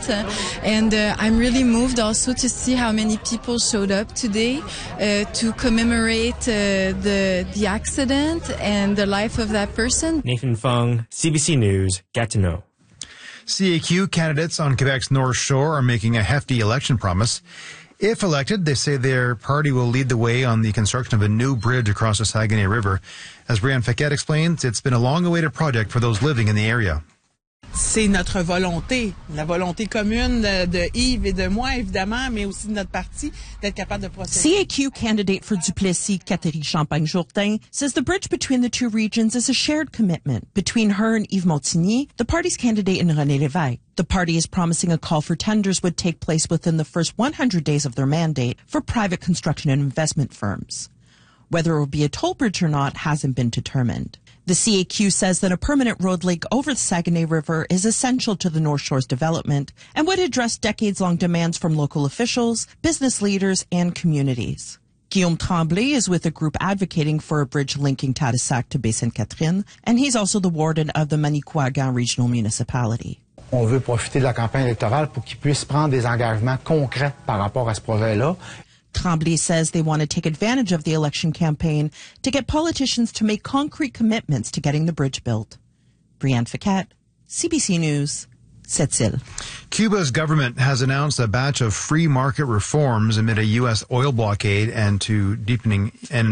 event. And I'm really moved also to see how many people showed up today to commemorate the accident and the life of that person. Nathan Fung, CBC News, Gatineau. CAQ candidates on Quebec's North Shore are making a hefty election promise. If elected, they say their party will lead the way on the construction of a new bridge across the Saguenay River. As Brianne Fiquet explains, it's been a long-awaited project for those living in the area. C'est notre volonté, la volonté commune de Yves et de moi, évidemment, mais aussi de notre parti, d'être capable de procéder. CAQ candidate for Duplessis, Catherine Champagne-Jourdain, says the bridge between the two regions is a shared commitment between her and Yves Montigny, the party's candidate, and René Lévesque. The party is promising a call for tenders would take place within the first 100 days of their mandate for private construction and investment firms. Whether it will be a toll bridge or not hasn't been determined. The CAQ says that a permanent road link over the Saguenay River is essential to the North Shore's development and would address decades-long demands from local officials, business leaders, and communities. Guillaume Tremblay is with a group advocating for a bridge linking Tadoussac to Baie-Sainte-Catherine, and he's also the warden of the Manicouagan Regional Municipality. On veut profiter de la campagne électorale pour qu'ils puissent prendre des engagements concrets par rapport à ce projet-là. Tremblay says they want to take advantage of the election campaign to get politicians to make concrete commitments to getting the bridge built. Brianne Fiquet, CBC News, Sept-Îles. Cuba's government has announced a batch of free market reforms amid a U.S. oil blockade and a deepening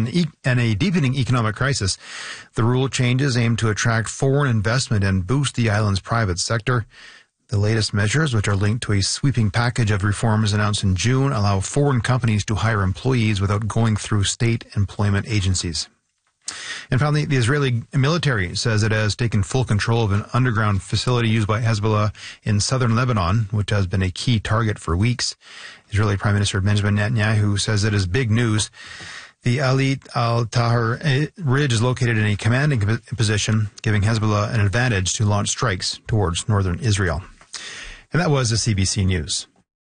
economic crisis. The rule changes aim to attract foreign investment and boost the island's private sector. The latest measures, which are linked to a sweeping package of reforms announced in June, allow foreign companies to hire employees without going through state employment agencies. And finally, the Israeli military says it has taken full control of an underground facility used by Hezbollah in southern Lebanon, which has been a key target for weeks. Israeli Prime Minister Benjamin Netanyahu says it is big news. The Alit al-Tahrir ridge is located in a commanding position, giving Hezbollah an advantage to launch strikes towards northern Israel. And that was the CBC News.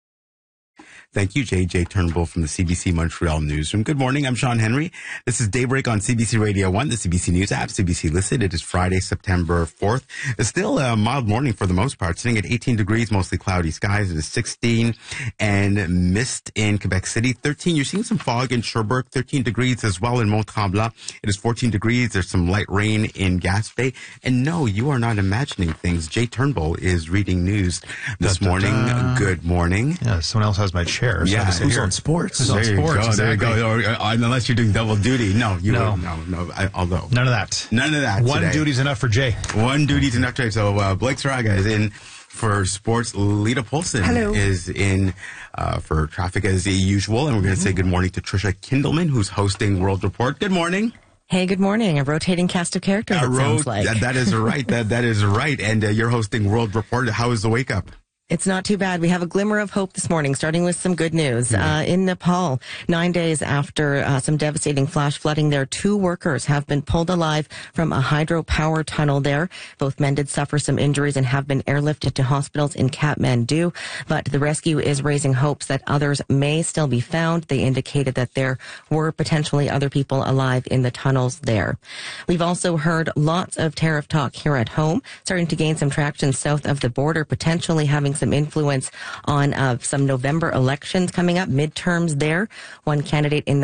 Thank you, Jay Turnbull from the CBC Montreal Newsroom. Good morning. I'm Sean Henry. This is Daybreak on CBC Radio 1, the CBC News app, CBC Listen. It is Friday, September 4th. It's still a mild morning for the most part, sitting at 18 degrees, mostly cloudy skies. It is 16 and mist in Quebec City. 13, you're seeing some fog in Sherbrooke. 13 degrees as well in Mont-Tremblant. It is 14 degrees. There's some light rain in Gaspé. And no, you are not imagining things. Jay Turnbull is reading news this morning. Good morning. Yeah, someone else has my chair. So yeah, who's on sports? Who's on sports? Exactly. There you go. Unless you're doing double duty. No, you no. wouldn't. No. Although none of that. None of that. One today. duty's enough for Jay. One duty's enough today. So Blake Saraga is in for sports. Lita Polson is in for traffic as usual, and we're going to say good morning to Trisha Kindleman, who's hosting World Report. Good morning. Hey, good morning. A rotating cast of characters, it sounds like. That is right. that is right. And you're hosting World Report. How is the wake up? It's not too bad. We have a glimmer of hope this morning, starting with some good news. In Nepal, 9 days after some devastating flash flooding there, 2 workers have been pulled alive from a hydropower tunnel there. Both men did suffer some injuries and have been airlifted to hospitals in Kathmandu. But the rescue is raising hopes that others may still be found. They indicated that there were potentially other people alive in the tunnels there. We've also heard lots of tariff talk here at home, starting to gain some traction south of the border, potentially having some influence on some November elections coming up, midterms there. One candidate in